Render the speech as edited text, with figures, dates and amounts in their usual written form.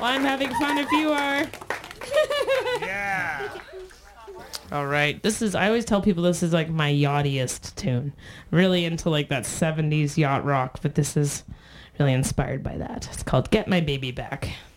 I'm having fun if you are. Yeah. All right. I always tell people this is like my yachtiest tune. Really into like that 70s yacht rock, but this is really inspired by that. It's called Get My Baby Back.